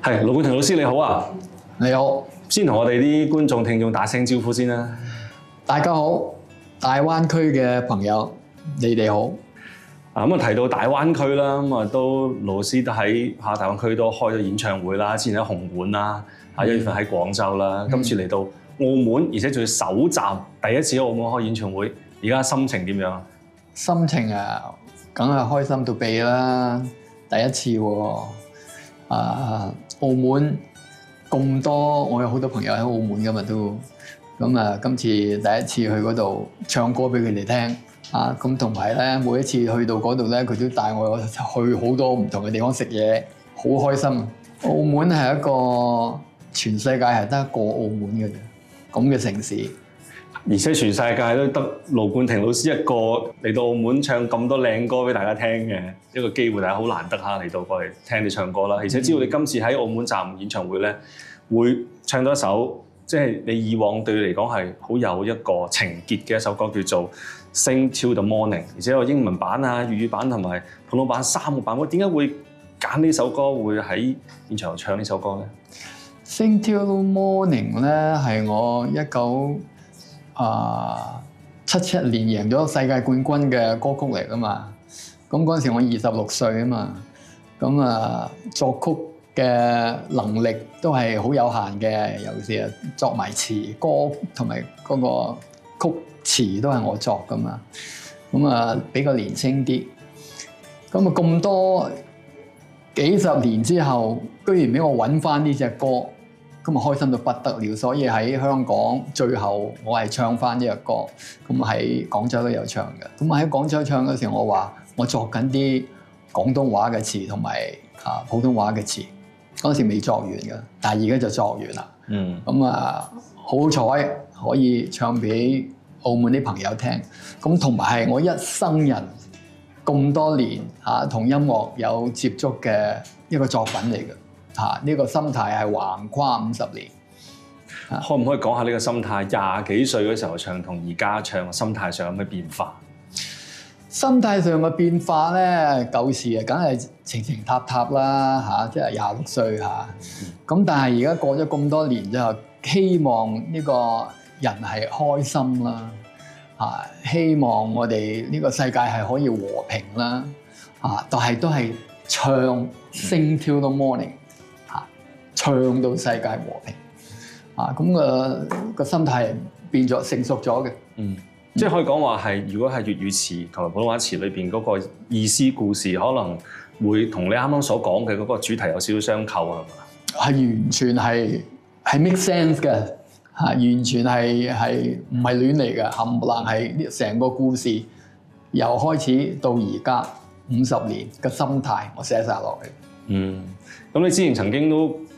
係盧冠廷老師你好啊！ 你好， 先同我哋啲觀眾聽眾打聲招呼先啦。 大家好，大灣區嘅朋友，你哋好。 咁啊提到大灣區啦，咁啊都盧老師都喺大灣區都開咗演唱會啦，之前喺紅館啦，1月份喺廣州啦，今次嚟到澳門，而且仲要首站第一次喺澳門開演唱會，而家心情點樣啊？ 心情啊，梗係開心到痹啦！第一次喎，澳門咁多，我有好多朋友喺澳門噶嘛都，咁啊今次第一次去嗰度唱歌俾佢哋聽。咁同埋咧，每一次去到嗰度咧，佢都帶我去好多唔同嘅地方食嘢，好開心。澳門係一個全世界係得一個澳門嘅啫，咁嘅城市。 而且全世界都得盧冠廷老師一個嚟到澳門唱咁多靚歌俾大家聽嘅一個機會，大家好難得嚇嚟到過嚟聽你唱歌啦。而且知道你今次喺澳門站演唱會咧，會唱到一首即係你以往對你嚟講係好有一個情結嘅一首歌，叫做 Sing Till the Morning， 而且有英文版啊、粵語版同埋普通版3個版本。點解會揀呢首歌，會喺現場唱呢首歌咧？ Sing Till the Morning 咧係我1977年贏咗世界冠軍嘅歌曲嚟㗎嘛。咁嗰陣時我26歲啊嘛。咁作曲嘅能力都係好有限嘅，尤其是作埋詞歌同埋嗰個曲詞都係我作㗎嘛。咁比較年輕啲。咁多幾十年之後，居然俾我揾返呢隻歌，咁開心到不得了。所以喺香港最後我係唱返呢隻歌，咁喺廣州都有唱嘅。咁喺廣州唱嗰時候，我話我作緊啲廣東話嘅詞同埋普通話嘅詞，嗰時未作完嘅，但係而家就作完啦。好彩可以唱俾澳門啲朋友聽，咁同埋係我一生人咁多年同音樂有接觸嘅一個作品嚟嘅。呢個心態係橫跨50年。 可唔可以講下呢個心態？20幾歲嗰時候唱同而家唱，心態上有咩變化？ 心態上嘅變化咧，舊時梗係情情塔塔啦，即係26歲咁但係而家過咗咁多年之後，希望呢個人係開心啦，希望我哋呢個世界係可以和平啦，但係都係唱 Sing Till the Morning，唱到世界和平，咁個心態變咗成熟咗嘅。 即係可以講話係，如果係粵語詞同埋普通話詞裏邊嗰個意思故事，可能會同你啱啱所講嘅嗰個主題有少少相扣，係嘛？係完全係 make sense 嘅，完全係唔係亂嚟嘅，冚唪唥係成個故事由開始到而家50年嘅心態，我寫晒落去。 咁你之前曾經都